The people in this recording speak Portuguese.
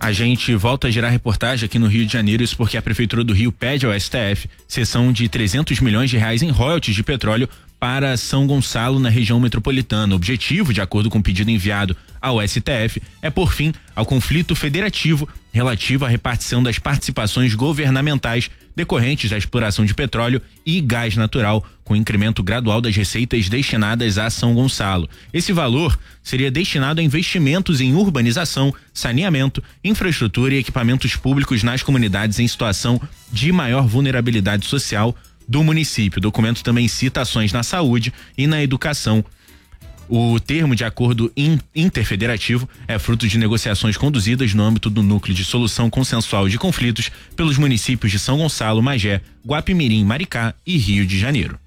A gente volta a gerar reportagem aqui no Rio de Janeiro, isso porque a Prefeitura do Rio pede ao STF cessão de 300 milhões de reais em royalties de petróleo para São Gonçalo, na região metropolitana. O objetivo, de acordo com o pedido enviado ao STF, é pôr fim ao conflito federativo relativo à repartição das participações governamentais decorrentes da exploração de petróleo e gás natural, com incremento gradual das receitas destinadas a São Gonçalo. Esse valor seria destinado a investimentos em urbanização, saneamento, infraestrutura e equipamentos públicos nas comunidades em situação de maior vulnerabilidade social do município. O documento também cita ações na saúde e na educação. O termo de acordo interfederativo é fruto de negociações conduzidas no âmbito do Núcleo de Solução Consensual de Conflitos pelos municípios de São Gonçalo, Magé, Guapimirim, Maricá e Rio de Janeiro.